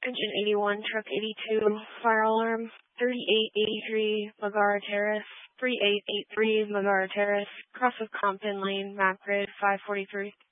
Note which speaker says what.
Speaker 1: Engine 81, truck 82, fire alarm 3883, Magara Terrace, 3883, Magara Terrace, cross of Compton Lane, map grid 543.